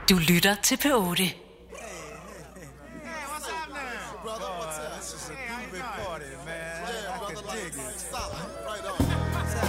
Du lytter til P8. Brother, what's up? This is a groovy party, man. I can dig it. Stop right on.